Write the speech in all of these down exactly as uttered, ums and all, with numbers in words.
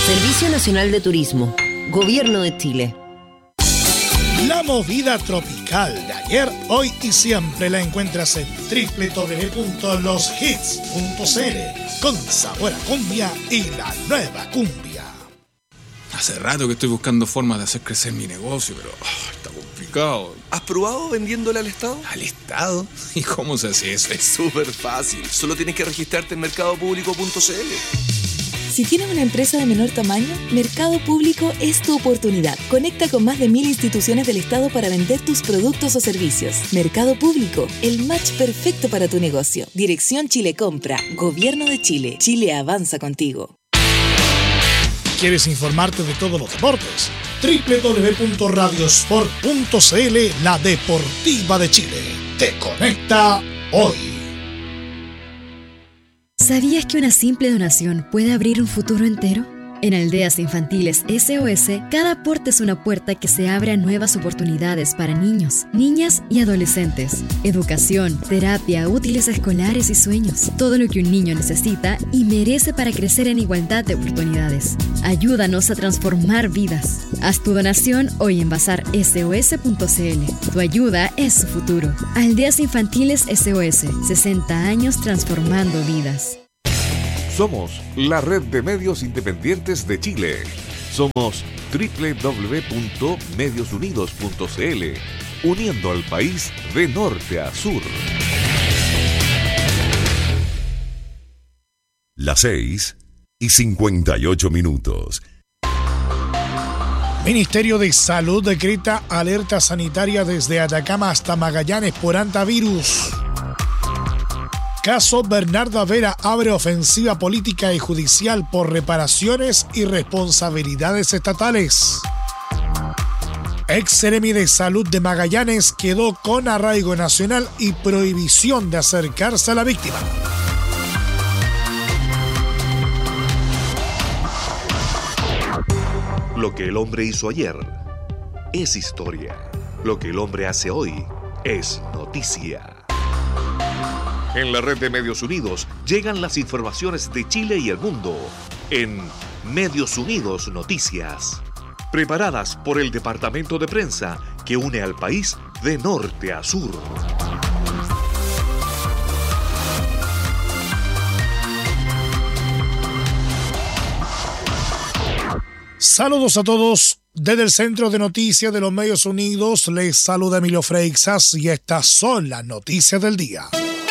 Servicio Nacional de Turismo, Gobierno de Chile. La movida tropical de ayer, hoy y siempre la encuentras en doble u doble u doble u punto los hits punto c l, con sabor a cumbia y la nueva cumbia. Hace rato que estoy buscando formas de hacer crecer mi negocio, pero oh, está complicado. ¿Has probado vendiéndole al Estado? ¿Al Estado? ¿Y cómo se hace eso? Es súper fácil. Solo tienes que registrarte en mercado público punto c l. Si tienes una empresa de menor tamaño, Mercado Público es tu oportunidad. Conecta con más de mil instituciones del Estado para vender tus productos o servicios. Mercado Público, el match perfecto para tu negocio. Dirección Chile Compra, Gobierno de Chile. Chile avanza contigo. ¿Quieres informarte de todos los deportes? doble u doble u doble u punto radiosport punto c l, la deportiva de Chile. Te conecta hoy. ¿Sabías que una simple donación puede abrir un futuro entero? En Aldeas Infantiles S O S, cada aporte es una puerta que se abre a nuevas oportunidades para niños, niñas y adolescentes. Educación, terapia, útiles escolares y sueños. Todo lo que un niño necesita y merece para crecer en igualdad de oportunidades. Ayúdanos a transformar vidas. Haz tu donación hoy en bazar S O S punto c l. Tu ayuda es su futuro. Aldeas Infantiles S O S, sesenta años transformando vidas. Somos la red de medios independientes de Chile. Somos doble u doble u doble u punto medios unidos punto c l, uniendo al país de norte a sur. Las seis y cincuenta y ocho minutos. Ministerio de Salud decreta alerta sanitaria desde Atacama hasta Magallanes por hantavirus. Caso Bernarda Vera abre ofensiva política y judicial por reparaciones y responsabilidades estatales. Ex Seremi de Salud de Magallanes quedó con arraigo nacional y prohibición de acercarse a la víctima. Lo que el hombre hizo ayer es historia. Lo que el hombre hace hoy es noticia. En la red de Medios Unidos llegan las informaciones de Chile y el mundo en Medios Unidos Noticias, preparadas por el Departamento de Prensa que une al país de norte a sur. Saludos a todos. Desde el Centro de Noticias de los Medios Unidos les saluda Emilio Freixas y estas son las noticias del día.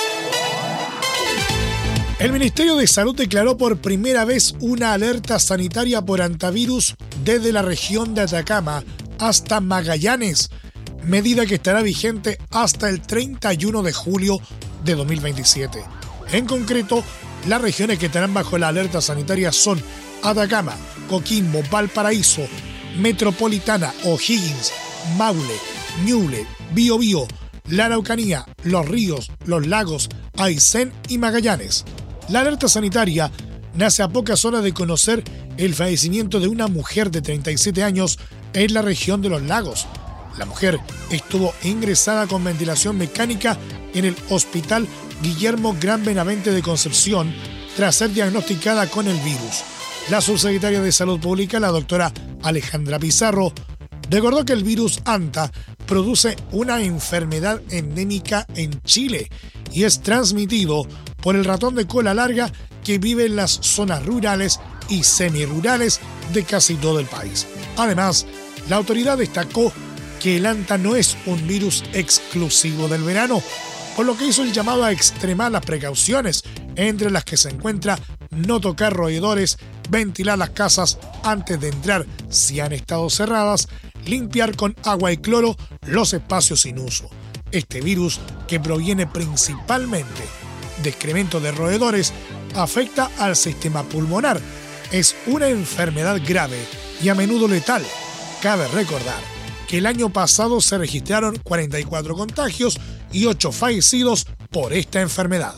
El Ministerio de Salud declaró por primera vez una alerta sanitaria por hantavirus desde la región de Atacama hasta Magallanes, medida que estará vigente hasta el treinta y uno de julio de dos mil veintisiete. En concreto, las regiones que estarán bajo la alerta sanitaria son Atacama, Coquimbo, Valparaíso, Metropolitana, O'Higgins, Maule, Ñuble, Biobío, la Araucanía, Los Ríos, Los Lagos, Aysén y Magallanes. La alerta sanitaria nace a pocas horas de conocer el fallecimiento de una mujer de treinta y siete años en la región de Los Lagos. La mujer estuvo ingresada con ventilación mecánica en el Hospital Guillermo Gran Benavente de Concepción tras ser diagnosticada con el virus. La subsecretaria de Salud Pública, la doctora Alejandra Pizarro, recordó que el virus Anta produce una enfermedad endémica en Chile y es transmitido por el ratón de cola larga que vive en las zonas rurales y semirurales de casi todo el país. Además, la autoridad destacó que el Anta no es un virus exclusivo del verano, por lo que hizo el llamado a extremar las precauciones, entre las que se encuentra no tocar roedores, ventilar las casas antes de entrar si han estado cerradas, limpiar con agua y cloro los espacios sin uso. Este virus, que proviene principalmente de excremento de roedores, afecta al sistema pulmonar. Es una enfermedad grave y a menudo letal. Cabe recordar que el año pasado se registraron cuarenta y cuatro contagios y ocho fallecidos por esta enfermedad.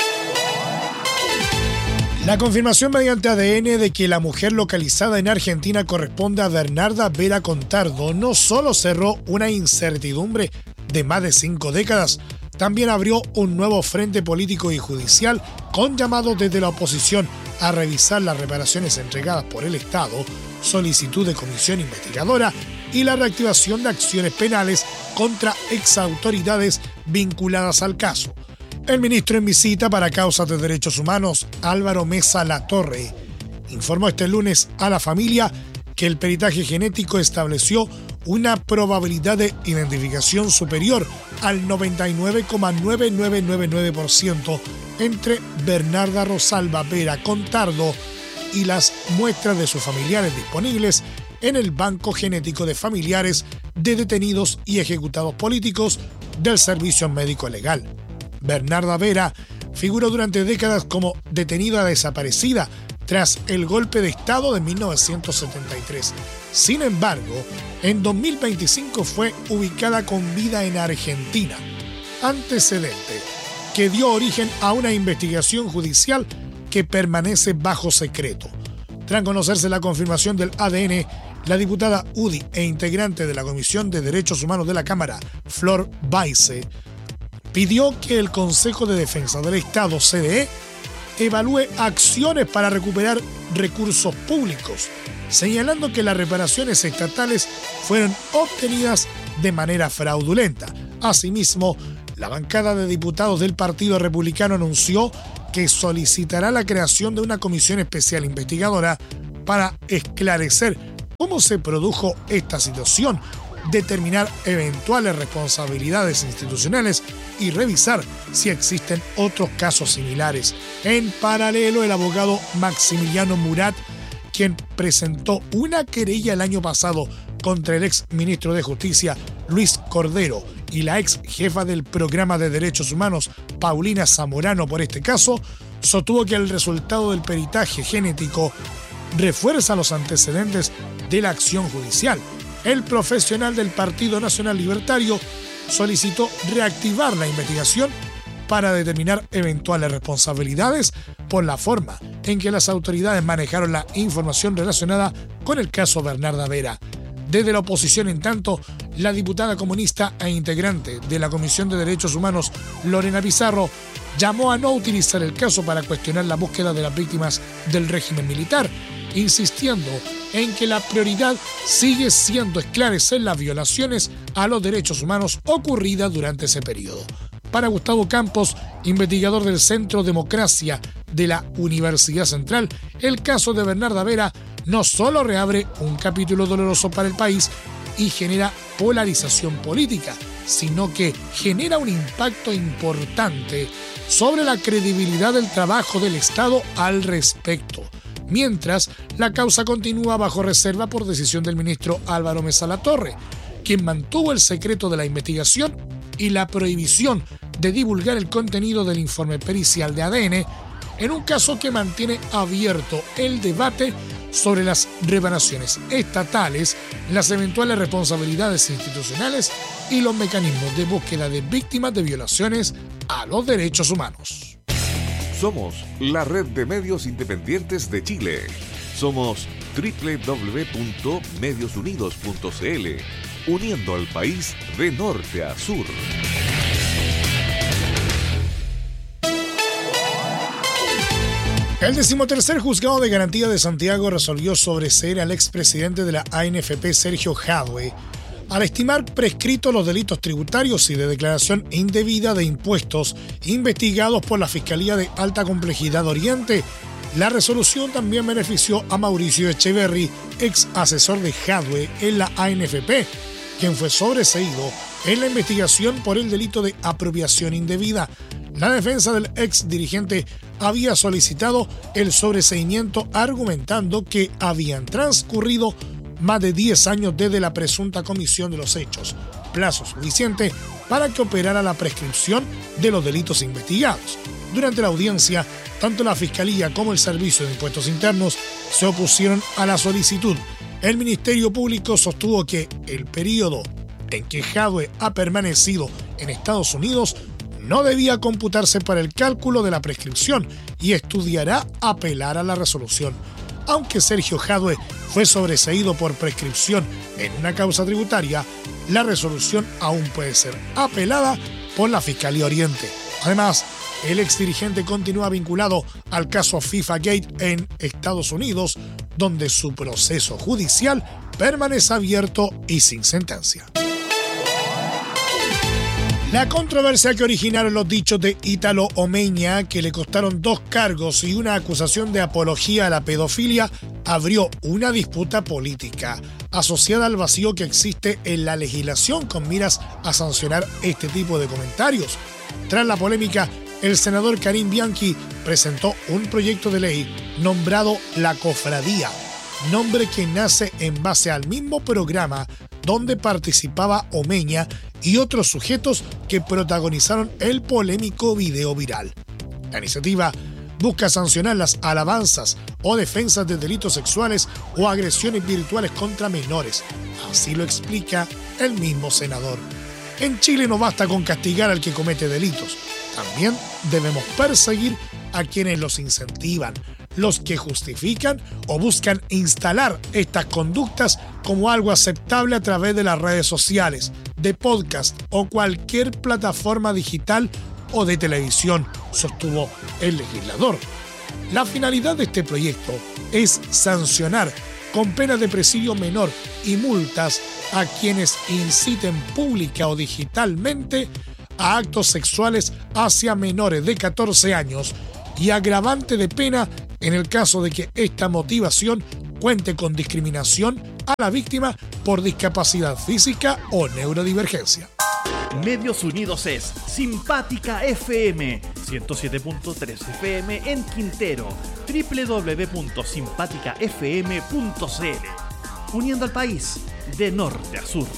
La confirmación mediante A D N de que la mujer localizada en Argentina corresponde a Bernarda Vera Contardo no solo cerró una incertidumbre de más de cinco décadas, también abrió un nuevo frente político y judicial con llamados desde la oposición a revisar las reparaciones entregadas por el Estado, solicitud de comisión investigadora y la reactivación de acciones penales contra exautoridades vinculadas al caso. El ministro en visita para causas de derechos humanos, Álvaro Mesa Latorre, informó este lunes a la familia que el peritaje genético estableció una probabilidad de identificación superior al noventa y nueve coma nueve nueve nueve nueve por ciento entre Bernarda Rosalba Vera Contardo y las muestras de sus familiares disponibles en el Banco Genético de Familiares de Detenidos y Ejecutados Políticos del Servicio Médico Legal. Bernarda Vera figuró durante décadas como detenida desaparecida tras el golpe de Estado de mil novecientos setenta y tres. Sin embargo, en dos mil veinticinco fue ubicada con vida en Argentina, antecedente que dio origen a una investigación judicial que permanece bajo secreto. Tras conocerse la confirmación del A D N, la diputada U D I e integrante de la Comisión de Derechos Humanos de la Cámara, Flor Baise, pidió que el Consejo de Defensa del Estado, C D E, evalúe acciones para recuperar recursos públicos, señalando que las reparaciones estatales fueron obtenidas de manera fraudulenta. Asimismo, la bancada de diputados del Partido Republicano anunció que solicitará la creación de una comisión especial investigadora para esclarecer cómo se produjo esta situación, determinar eventuales responsabilidades institucionales y revisar si existen otros casos similares. En paralelo, el abogado Maximiliano Murat, quien presentó una querella el año pasado contra el ex ministro de Justicia Luis Cordero y la ex jefa del Programa de Derechos Humanos Paulina Zamorano por este caso, sostuvo que el resultado del peritaje genético refuerza los antecedentes de la acción judicial. El profesional del Partido Nacional Libertario solicitó reactivar la investigación para determinar eventuales responsabilidades por la forma en que las autoridades manejaron la información relacionada con el caso Bernarda Vera. Desde la oposición, en tanto, la diputada comunista e integrante de la Comisión de Derechos Humanos, Lorena Pizarro, llamó a no utilizar el caso para cuestionar la búsqueda de las víctimas del régimen militar, insistiendo en que la prioridad sigue siendo esclarecer las violaciones a los derechos humanos ocurridas durante ese periodo. Para Gustavo Campos, investigador del Centro Democracia de la Universidad Central, el caso de Bernarda Vera no solo reabre un capítulo doloroso para el país y genera polarización política, sino que genera un impacto importante sobre la credibilidad del trabajo del Estado al respecto. Mientras, la causa continúa bajo reserva por decisión del ministro Álvaro Mesa Latorre, quien mantuvo el secreto de la investigación y la prohibición de divulgar el contenido del informe pericial de A D N en un caso que mantiene abierto el debate sobre las reparaciones estatales, las eventuales responsabilidades institucionales y los mecanismos de búsqueda de víctimas de violaciones a los derechos humanos. Somos la red de medios independientes de Chile. Somos doble u doble u doble u punto medios unidos punto c l, uniendo al país de norte a sur. El decimotercer juzgado de garantía de Santiago resolvió sobreseer al expresidente de la A N F P, Sergio Jadwe, al estimar prescritos los delitos tributarios y de declaración indebida de impuestos investigados por la Fiscalía de Alta Complejidad Oriente. La resolución también benefició a Mauricio Echeverry, ex asesor de Jadwe en la A N F P, quien fue sobreseído en la investigación por el delito de apropiación indebida. La defensa del ex dirigente había solicitado el sobreseimiento argumentando que habían transcurrido más de diez años desde la presunta comisión de los hechos, plazo suficiente para que operara la prescripción de los delitos investigados. Durante la audiencia, tanto la Fiscalía como el Servicio de Impuestos Internos se opusieron a la solicitud. El Ministerio Público sostuvo que el periodo en que Jadwe ha permanecido en Estados Unidos no debía computarse para el cálculo de la prescripción y estudiará apelar a la resolución. Aunque Sergio Jadwe fue sobreseído por prescripción en una causa tributaria, la resolución aún puede ser apelada por la Fiscalía Oriente. Además, el exdirigente continúa vinculado al caso FIFA Gate en Estados Unidos, donde su proceso judicial permanece abierto y sin sentencia. La controversia que originaron los dichos de Ítalo Omeña, que le costaron dos cargos y una acusación de apología a la pedofilia, abrió una disputa política asociada al vacío que existe en la legislación con miras a sancionar este tipo de comentarios. Tras la polémica, el senador Karim Bianchi presentó un proyecto de ley nombrado La Cofradía, nombre que nace en base al mismo programa donde participaba Omeña y otros sujetos que protagonizaron el polémico video viral. La iniciativa busca sancionar las alabanzas o defensas de delitos sexuales o agresiones virtuales contra menores. Así lo explica el mismo senador. En Chile no basta con castigar al que comete delitos. También debemos perseguir a quienes los incentivan, los que justifican o buscan instalar estas conductas como algo aceptable a través de las redes sociales, de podcast o cualquier plataforma digital o de televisión, sostuvo el legislador. La finalidad de este proyecto es sancionar con pena de presidio menor y multas a quienes inciten pública o digitalmente a actos sexuales hacia menores de catorce años y agravante de pena en el caso de que esta motivación cuente con discriminación a la víctima por discapacidad física o neurodivergencia. Medios Unidos es Simpática F M, ciento siete punto tres F M en Quintero, doble u doble u doble u punto simpática f m punto c l, uniendo al país de norte a sur.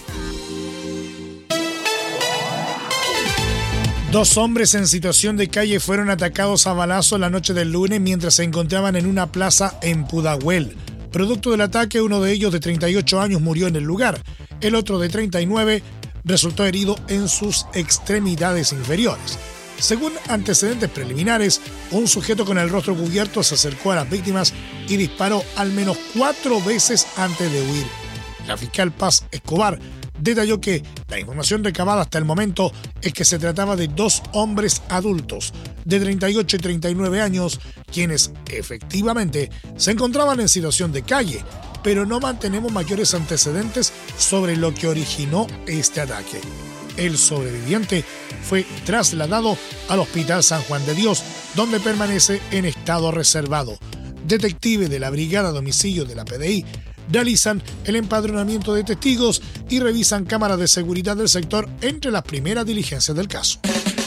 Dos hombres en situación de calle fueron atacados a balazos la noche del lunes mientras se encontraban en una plaza en Pudahuel. Producto del ataque, uno de ellos de treinta y ocho años murió en el lugar. El otro de treinta y nueve resultó herido en sus extremidades inferiores. Según antecedentes preliminares, un sujeto con el rostro cubierto se acercó a las víctimas y disparó al menos cuatro veces antes de huir. La fiscal Paz Escobar detalló que la información recabada hasta el momento es que se trataba de dos hombres adultos de treinta y ocho y treinta y nueve años, quienes efectivamente se encontraban en situación de calle, pero no mantenemos mayores antecedentes sobre lo que originó este ataque. El sobreviviente fue trasladado al Hospital San Juan de Dios, donde permanece en estado reservado. Detectives de la Brigada de Homicidios de la P D I realizan el empadronamiento de testigos y revisan cámaras de seguridad del sector entre las primeras diligencias del caso.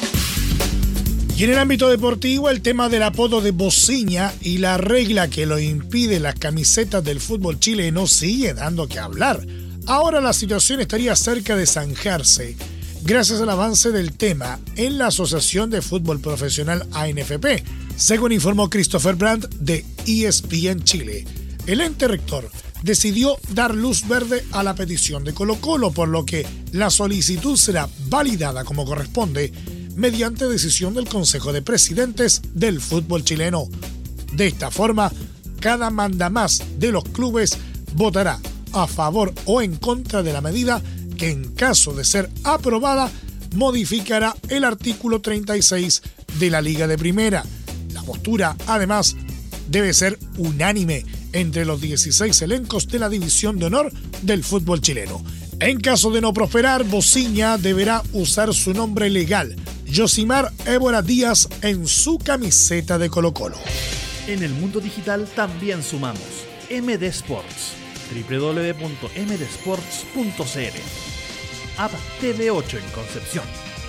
Y en el ámbito deportivo, el tema del apodo de Bociña y la regla que lo impide las camisetas del fútbol chileno sigue dando que hablar. Ahora la situación estaría cerca de zanjarse gracias al avance del tema en la Asociación de Fútbol Profesional A N F P, según informó Christopher Brandt de E S P N Chile. El ente rector decidió dar luz verde a la petición de Colo-Colo, por lo que la solicitud será validada como corresponde mediante decisión del Consejo de Presidentes del fútbol chileno. De esta forma, cada mandamás de los clubes votará a favor o en contra de la medida que, en caso de ser aprobada, modificará el artículo treinta y seis de la Liga de Primera. La postura, además, debe ser unánime entre los dieciséis elencos de la División de Honor del fútbol chileno. En caso de no prosperar, Bociña deberá usar su nombre legal, Yosimar Évora Díaz, en su camiseta de Colo-Colo. En el mundo digital también sumamos M D Sports, doble u doble u doble u punto m d sports punto c l, App T V ocho en Concepción,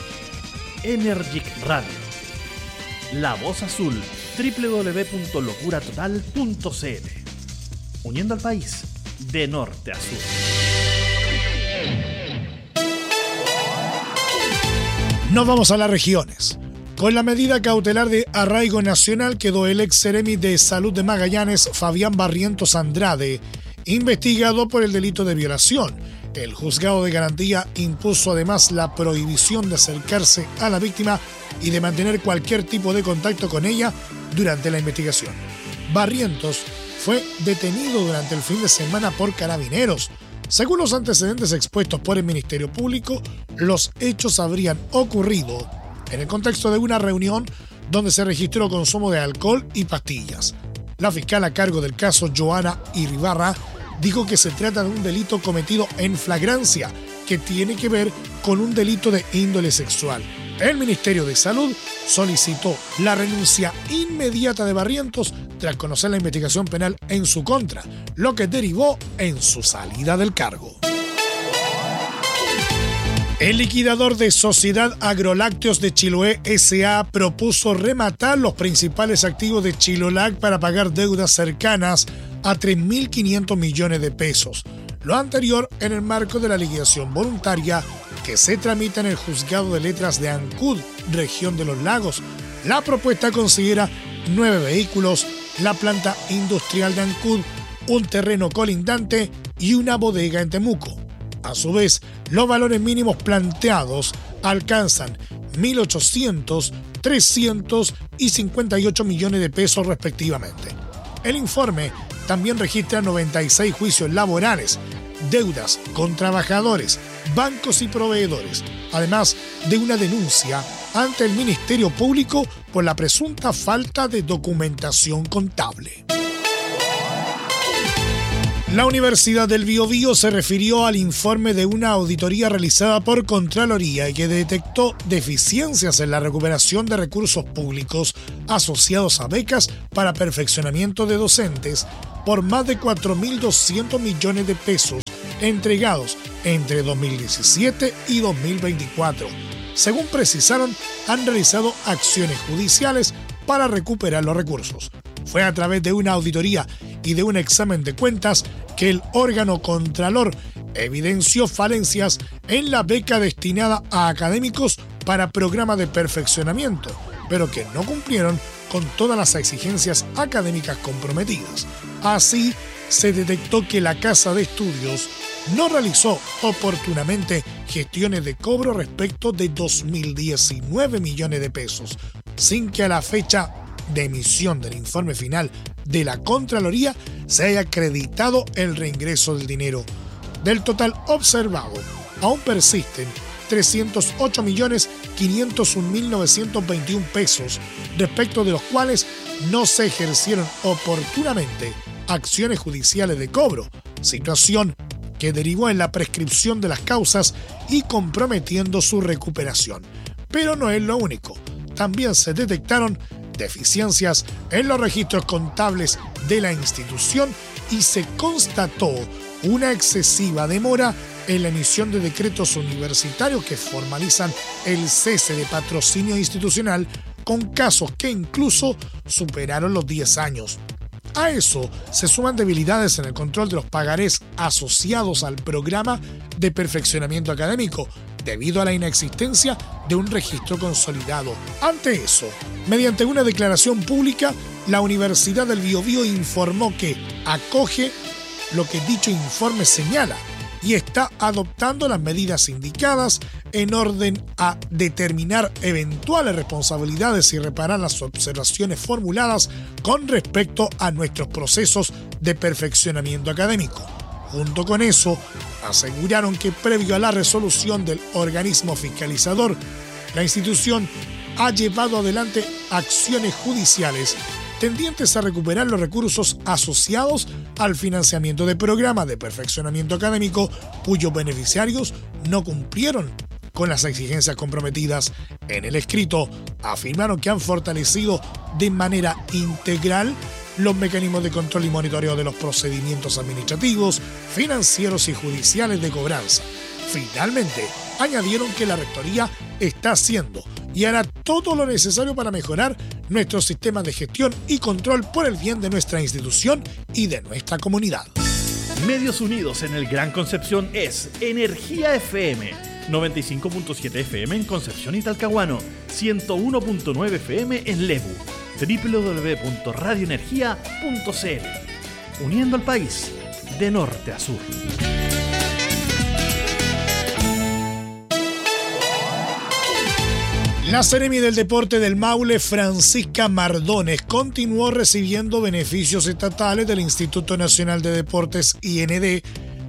Energic Radio, La Voz Azul, doble u doble u doble u punto locura total punto c l, uniendo al país de norte a sur. Nos vamos a las regiones. Con la medida cautelar de arraigo nacional quedó el ex seremi de Salud de Magallanes, Fabián Barrientos Andrade, investigado por el delito de violación. El juzgado de garantía impuso además la prohibición de acercarse a la víctima y de mantener cualquier tipo de contacto con ella durante la investigación. Barrientos fue detenido durante el fin de semana por carabineros. Según los antecedentes expuestos por el Ministerio Público, los hechos habrían ocurrido en el contexto de una reunión donde se registró consumo de alcohol y pastillas. La fiscal a cargo del caso, Joana Iribarra, dijo que se trata de un delito cometido en flagrancia, que tiene que ver con un delito de índole sexual. El Ministerio de Salud solicitó la renuncia inmediata de Barrientos tras conocer la investigación penal en su contra, lo que derivó en su salida del cargo. El liquidador de Sociedad Agrolácteos de Chiloé S A propuso rematar los principales activos de Chilolac para pagar deudas cercanas a tres mil quinientos millones de pesos. Lo anterior en el marco de la liquidación voluntaria que se tramita en el Juzgado de Letras de Ancud, región de los Lagos. La propuesta considera nueve vehículos, la planta industrial de Ancud, un terreno colindante y una bodega en Temuco. A su vez, los valores mínimos planteados alcanzan mil ochocientos, trescientos y cincuenta y ocho millones de pesos respectivamente. El informe también registra noventa y seis juicios laborales, deudas con trabajadores, bancos y proveedores, además de una denuncia ante el Ministerio Público por la presunta falta de documentación contable. La Universidad del Biobío se refirió al informe de una auditoría realizada por Contraloría y que detectó deficiencias en la recuperación de recursos públicos asociados a becas para perfeccionamiento de docentes por más de cuatro mil doscientos millones de pesos entregados entre dos mil diecisiete y dos mil veinticuatro. Según precisaron, han realizado acciones judiciales para recuperar los recursos. Fue a través de una auditoría y de un examen de cuentas que el órgano contralor evidenció falencias en la beca destinada a académicos para programas de perfeccionamiento, pero que no cumplieron con todas las exigencias académicas comprometidas. Así, se detectó que la Casa de Estudios no realizó oportunamente gestiones de cobro respecto de dos mil diecinueve millones de pesos, sin que a la fecha de emisión del informe final de la Contraloría se haya acreditado el reingreso del dinero. Del total observado, aún persisten trescientos ocho millones quinientos un mil novecientos veintiuno pesos, respecto de los cuales no se ejercieron oportunamente acciones judiciales de cobro, situación que derivó en la prescripción de las causas y comprometiendo su recuperación. Pero no es lo único. También se detectaron deficiencias en los registros contables de la institución y se constató una excesiva demora en la emisión de decretos universitarios que formalizan el cese de patrocinio institucional, con casos que incluso superaron los diez años. A eso se suman debilidades en el control de los pagarés asociados al programa de perfeccionamiento académico, debido a la inexistencia de un registro consolidado. Ante eso, mediante una declaración pública, la Universidad del Biobío informó que acoge lo que dicho informe señala y está adoptando las medidas indicadas en orden a determinar eventuales responsabilidades y reparar las observaciones formuladas con respecto a nuestros procesos de perfeccionamiento académico. Junto con eso, aseguraron que previo a la resolución del organismo fiscalizador, la institución ha llevado adelante acciones judiciales tendientes a recuperar los recursos asociados al financiamiento de programas de perfeccionamiento académico cuyos beneficiarios no cumplieron con las exigencias comprometidas. En el escrito, afirmaron que han fortalecido de manera integral los mecanismos de control y monitoreo de los procedimientos administrativos, financieros y judiciales de cobranza. Finalmente, añadieron que la Rectoría está haciendo y hará todo lo necesario para mejorar nuestro sistema de gestión y control por el bien de nuestra institución y de nuestra comunidad. Medios Unidos en el Gran Concepción es Energía F M, noventa y cinco punto siete F M en Concepción y Talcahuano, ciento uno punto nueve F M en Lebu, doble u doble u doble u punto radio energía punto c l, uniendo al país de norte a sur. La Seremi del Deporte del Maule, Francisca Mardones, continuó recibiendo beneficios estatales del Instituto Nacional de Deportes I N D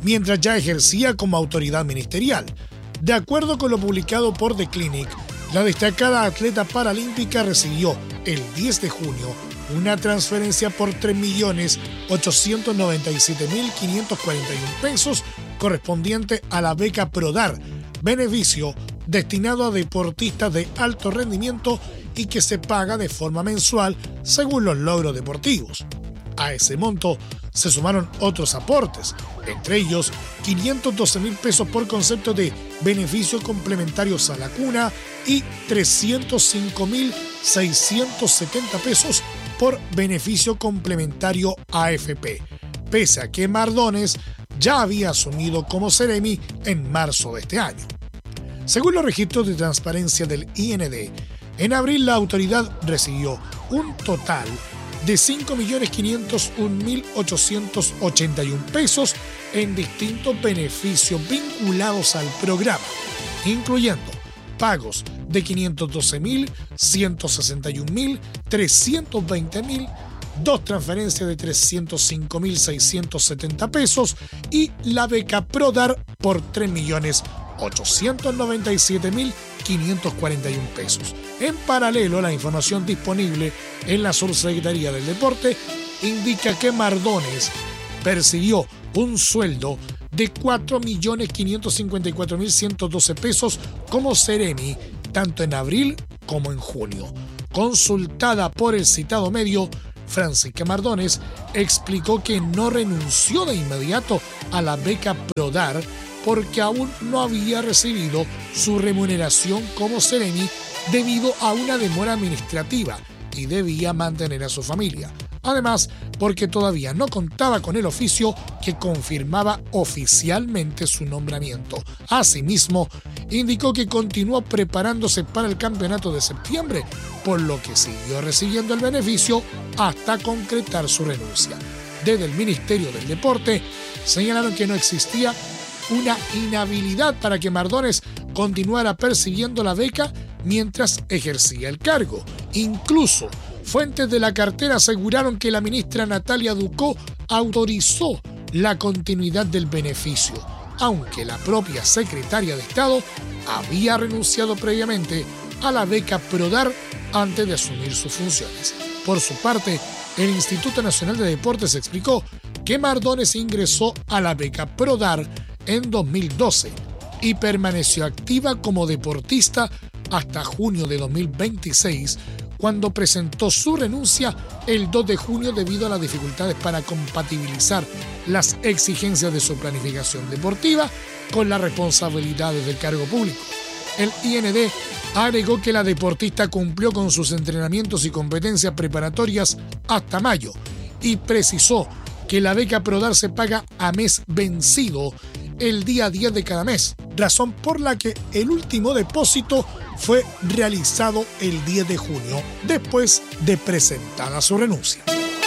mientras ya ejercía como autoridad ministerial. De acuerdo con lo publicado por The Clinic, la destacada atleta paralímpica recibió el diez de junio una transferencia por tres millones ochocientos noventa y siete mil quinientos cuarenta y uno pesos correspondiente a la beca PRODAR, beneficio destinado a deportistas de alto rendimiento y que se paga de forma mensual según los logros deportivos. A ese monto se sumaron otros aportes, entre ellos quinientos doce mil pesos por concepto de beneficios complementarios a la cuna y trescientos cinco mil seiscientos setenta pesos por beneficio complementario A F P, pese a que Mardones ya había asumido como Seremi en marzo de este año. Según los registros de transparencia del I N D, en abril la autoridad recibió un total de cinco millones quinientos un mil ochocientos ochenta y uno pesos en distintos beneficios vinculados al programa, incluyendo pagos de quinientos doce mil, ciento sesenta y un mil, trescientos veinte mil, dos transferencias de trescientos cinco mil seiscientos setenta pesos y la beca PRODAR por tres millones ochocientos noventa y siete mil quinientos cuarenta y uno pesos. En paralelo, la información disponible en la Subsecretaría del Deporte indica que Mardones percibió un sueldo de cuatro millones quinientos cincuenta y cuatro mil ciento doce pesos como Seremi, tanto en abril como en junio. Consultada por el citado medio, Francisca Mardones explicó que no renunció de inmediato a la beca PRODAR porque aún no había recibido su remuneración como Seremi debido a una demora administrativa y debía mantener a su familia. Además, porque todavía no contaba con el oficio que confirmaba oficialmente su nombramiento. Asimismo, indicó que continuó preparándose para el campeonato de septiembre, por lo que siguió recibiendo el beneficio hasta concretar su renuncia. Desde el Ministerio del Deporte señalaron que no existía una inhabilidad para que Mardones continuara percibiendo la beca mientras ejercía el cargo. Incluso, fuentes de la cartera aseguraron que la ministra Natalia Ducó autorizó la continuidad del beneficio, aunque la propia secretaria de Estado había renunciado previamente a la beca PRODAR antes de asumir sus funciones. Por su parte, el Instituto Nacional de Deportes explicó que Mardones ingresó a la beca PRODAR en dos mil doce y permaneció activa como deportista hasta junio de dos mil veintiséis, cuando presentó su renuncia el dos de junio debido a las dificultades para compatibilizar las exigencias de su planificación deportiva con las responsabilidades del cargo público. El I N D agregó que la deportista cumplió con sus entrenamientos y competencias preparatorias hasta mayo y precisó que la beca PRODAR se paga a mes vencido el día diez de cada mes, razón por la que el último depósito fue realizado el diez de junio, después de presentada su renuncia.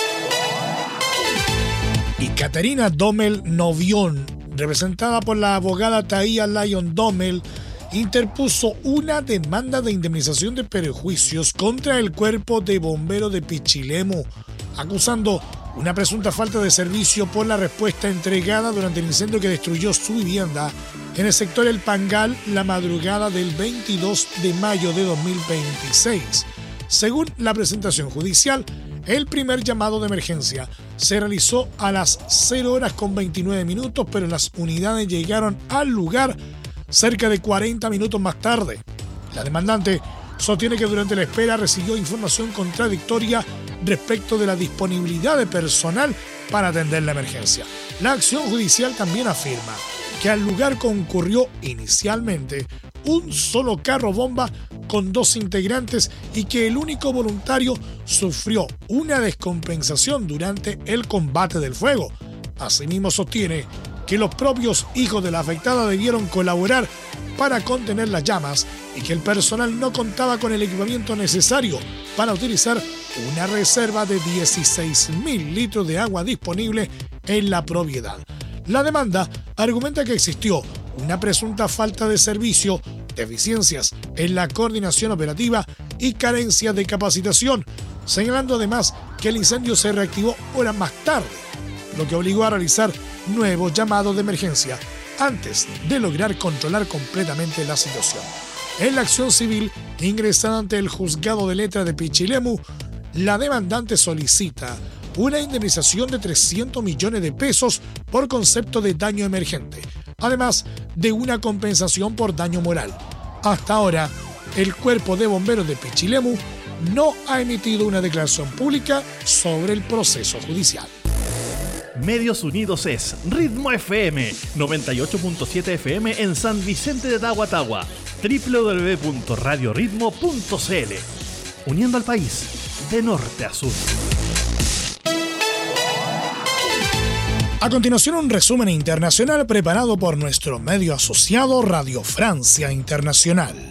Y Caterina Domel Novión, representada por la abogada Taía Lyon Domel, interpuso una demanda de indemnización de perjuicios contra el cuerpo de bomberos de Pichilemu, acusando una presunta falta de servicio por la respuesta entregada durante el incendio que destruyó su vivienda en el sector El Pangal la madrugada del veintidós de mayo de dos mil veintiséis. Según la presentación judicial, el primer llamado de emergencia se realizó a las cero horas con veintinueve minutos, pero las unidades llegaron al lugar cerca de cuarenta minutos más tarde. La demandante sostiene que durante la espera recibió información contradictoria respecto de la disponibilidad de personal para atender la emergencia. La acción judicial también afirma que al lugar concurrió inicialmente un solo carro bomba con dos integrantes y que el único voluntario sufrió una descompensación durante el combate del fuego. Asimismo sostiene que los propios hijos de la afectada debieron colaborar para contener las llamas y que el personal no contaba con el equipamiento necesario para utilizar una reserva de dieciséis mil litros de agua disponible en la propiedad. La demanda argumenta que existió una presunta falta de servicio, deficiencias en la coordinación operativa y carencia de capacitación, señalando además que el incendio se reactivó horas más tarde. lo que obligó a realizar nuevos llamados de emergencia antes de lograr controlar completamente la situación. En la acción civil ingresada ante el juzgado de letra de Pichilemu, la demandante solicita una indemnización de trescientos millones de pesos por concepto de daño emergente, además de una compensación por daño moral. Hasta ahora, el Cuerpo de Bomberos de Pichilemu no ha emitido una declaración pública sobre el proceso judicial. Medios Unidos es Ritmo F M, noventa y ocho punto siete F M en San Vicente de Tahuatahua, doble u doble u doble u punto radio ritmo punto c l, uniendo al país de norte a sur. A continuación, un resumen internacional preparado por nuestro medio asociado Radio Francia Internacional.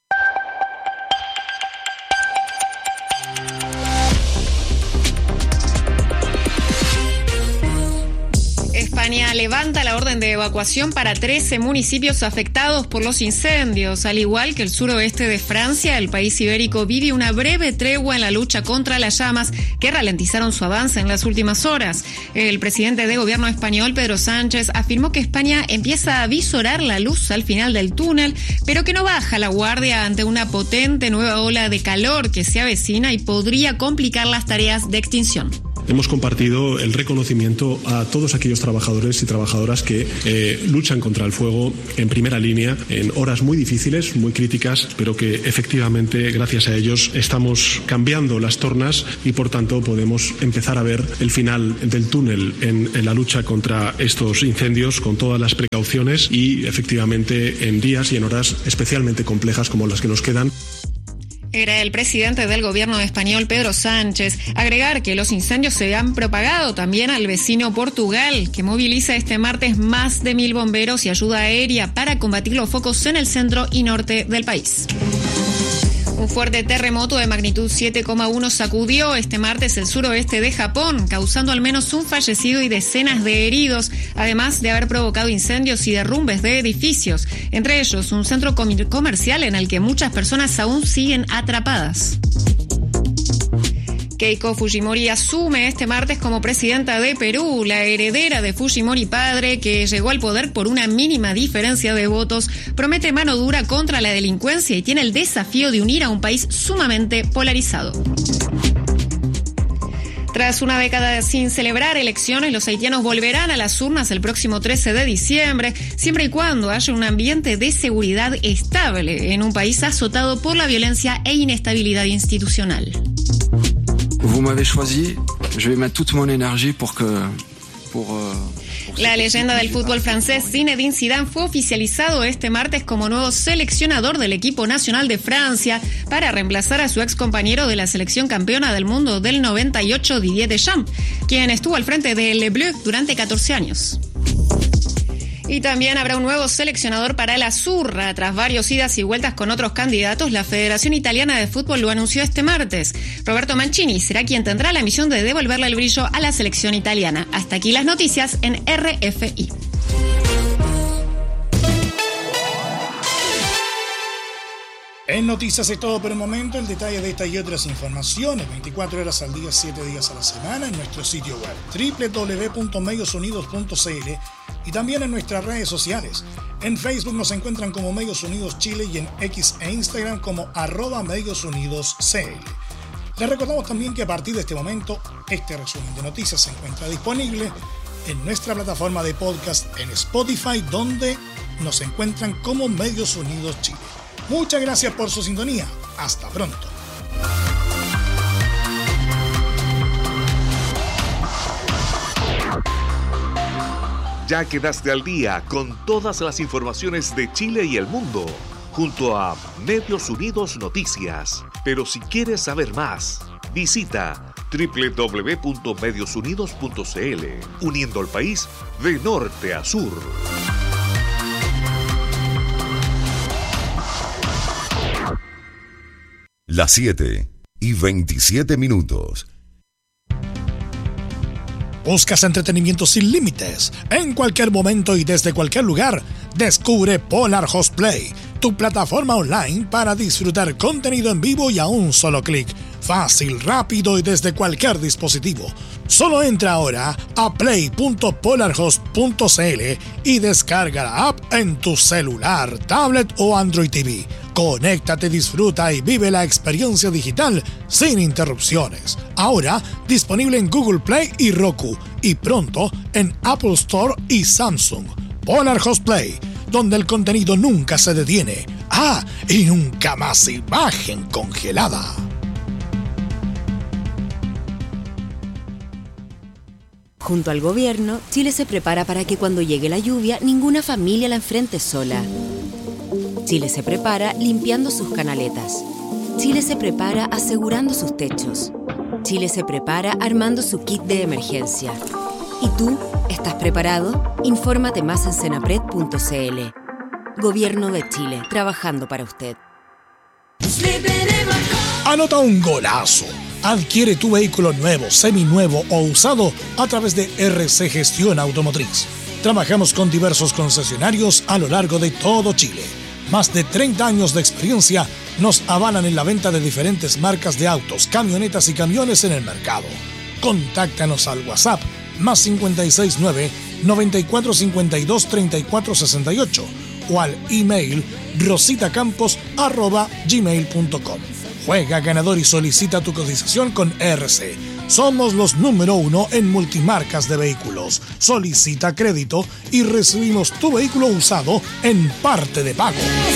España levanta la orden de evacuación para trece municipios afectados por los incendios. Al igual que el suroeste de Francia, el país ibérico vive una breve tregua en la lucha contra las llamas que ralentizaron su avance en las últimas horas. El presidente de gobierno español, Pedro Sánchez, afirmó que España empieza a visorar la luz al final del túnel, pero que no baja la guardia ante una potente nueva ola de calor que se avecina y podría complicar las tareas de extinción. Hemos compartido el reconocimiento a todos aquellos trabajadores y trabajadoras que eh, luchan contra el fuego en primera línea en horas muy difíciles, muy críticas, pero que efectivamente gracias a ellos estamos cambiando las tornas y por tanto podemos empezar a ver el final del túnel en, en la lucha contra estos incendios con todas las precauciones y efectivamente en días y en horas especialmente complejas como las que nos quedan. Era el presidente del gobierno español, Pedro Sánchez. Agregar que los incendios se han propagado también al vecino Portugal, que moviliza este martes más de mil bomberos y ayuda aérea para combatir los focos en el centro y norte del país. Un fuerte terremoto de magnitud siete coma uno sacudió este martes el suroeste de Japón, causando al menos un fallecido y decenas de heridos, además de haber provocado incendios y derrumbes de edificios, entre ellos un centro comercial en el que muchas personas aún siguen atrapadas. Keiko Fujimori asume este martes como presidenta de Perú. La heredera de Fujimori padre, que llegó al poder por una mínima diferencia de votos, promete mano dura contra la delincuencia y tiene el desafío de unir a un país sumamente polarizado. Tras una década sin celebrar elecciones, los haitianos volverán a las urnas el próximo trece de diciembre, siempre y cuando haya un ambiente de seguridad estable en un país azotado por la violencia e inestabilidad institucional. Vous m'avez choisi, je vais mettre toute mon énergie pour que pour, uh, pour La leyenda del fútbol francés Zinedine Zidane fue oficializado este martes como nuevo seleccionador del equipo nacional de Francia para reemplazar a su ex compañero de la selección campeona del mundo del noventa y ocho, Didier Deschamps, quien estuvo al frente de Le Bleu durante catorce años. Y también habrá un nuevo seleccionador para la Zurra. Tras varios idas y vueltas con otros candidatos, la Federación Italiana de Fútbol lo anunció este martes. Roberto Mancini será quien tendrá la misión de devolverle el brillo a la selección italiana. Hasta aquí las noticias en R F I. En Noticias es todo por el momento. El detalle de esta y otras informaciones veinticuatro horas al día, siete días a la semana en nuestro sitio web doble u doble u doble u punto medios unidos punto c l y también en nuestras redes sociales. En Facebook nos encuentran como Medios Unidos Chile y en X e Instagram como arroba Medios Unidos C L. Les recordamos también que a partir de este momento este resumen de noticias se encuentra disponible en nuestra plataforma de podcast en Spotify, donde nos encuentran como Medios Unidos Chile. Muchas gracias por su sintonía. Hasta pronto. Ya quedaste al día con todas las informaciones de Chile y el mundo, junto a Medios Unidos Noticias. Pero si quieres saber más, visita doble u doble u doble u punto medios unidos punto c l, uniendo al país de norte a sur. Las siete y veintisiete minutos. ¿Buscas entretenimiento sin límites? En cualquier momento y desde cualquier lugar, descubre Polar Host Play, tu plataforma online para disfrutar contenido en vivo y a un solo clic. Fácil, rápido y desde cualquier dispositivo. Solo entra ahora a play punto polarhost punto cl y descarga la app en tu celular, tablet o Android T V. Conéctate, disfruta y vive la experiencia digital sin interrupciones. Ahora disponible en Google Play y Roku y pronto en Apple Store y Samsung. Polarhost Play, donde el contenido nunca se detiene. Ah, y nunca más imagen congelada. Junto al gobierno, Chile se prepara para que cuando llegue la lluvia, ninguna familia la enfrente sola. Chile se prepara limpiando sus canaletas. Chile se prepara asegurando sus techos. Chile se prepara armando su kit de emergencia. ¿Y tú? ¿Estás preparado? Infórmate más en senapred punto cl. Gobierno de Chile, trabajando para usted. Anota un golazo. Adquiere tu vehículo nuevo, seminuevo o usado a través de R C Gestión Automotriz. Trabajamos con diversos concesionarios a lo largo de todo Chile. Más de treinta años de experiencia nos avalan en la venta de diferentes marcas de autos, camionetas y camiones en el mercado. Contáctanos al WhatsApp más cinco seis nueve, nueve cuatro cinco dos, tres cuatro seis ocho o al email rositacampos arroba gmail punto com. Juega ganador y solicita tu cotización con R C. Somos los número uno en multimarcas de vehículos. Solicita crédito y recibimos tu vehículo usado en parte de pago.